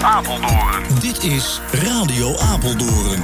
Apeldoorn. Dit is Radio Apeldoorn.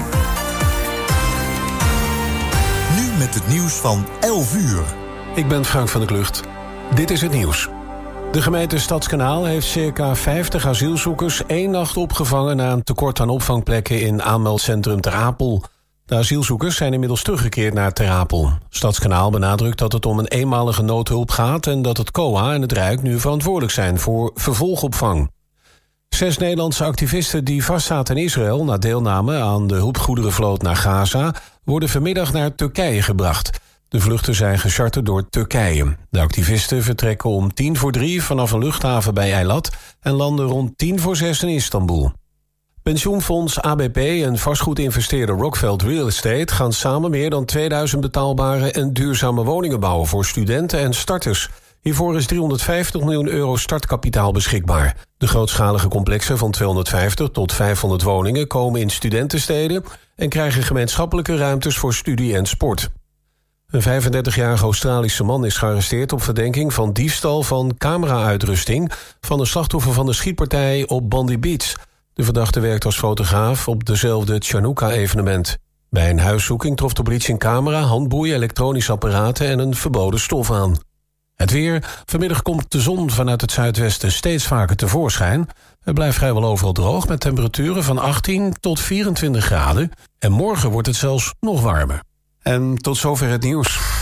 Nu met het nieuws van 11 uur. Ik ben Frank van der Klucht. Dit is het nieuws. De gemeente Stadskanaal heeft circa 50 asielzoekers 1 nacht opgevangen na een tekort aan opvangplekken in aanmeldcentrum Ter Apel. De asielzoekers zijn inmiddels teruggekeerd naar Ter Apel. Stadskanaal benadrukt dat het om een eenmalige noodhulp gaat en dat het COA en het Rijk nu verantwoordelijk zijn voor vervolgopvang. 6 Nederlandse activisten die vastzaten in Israël na deelname aan de hulpgoederenvloot naar Gaza worden vanmiddag naar Turkije gebracht. De vluchten zijn gecharterd door Turkije. De activisten vertrekken om 2:45 vanaf een luchthaven bij Eilat en landen rond 5:45 in Istanbul. Pensioenfonds ABP en vastgoedinvesteerder Rockveld Real Estate gaan samen meer dan 2000 betaalbare en duurzame woningen bouwen voor studenten en starters. Hiervoor is €350 miljoen startkapitaal beschikbaar. De grootschalige complexen van 250 tot 500 woningen komen in studentensteden en krijgen gemeenschappelijke ruimtes voor studie en sport. Een 35-jarige Australische man is gearresteerd op verdenking van diefstal van camera-uitrusting van een slachtoffer van de schietpartij op Bondi Beach. De verdachte werkt als fotograaf op dezelfde Chanukka-evenement. Bij een huiszoeking trof de politie een camera, handboeien, elektronische apparaten en een verboden stof aan. Het weer. Vanmiddag komt de zon vanuit het zuidwesten steeds vaker tevoorschijn. Het blijft vrijwel overal droog met temperaturen van 18 tot 24 graden. En morgen wordt het zelfs nog warmer. En tot zover het nieuws.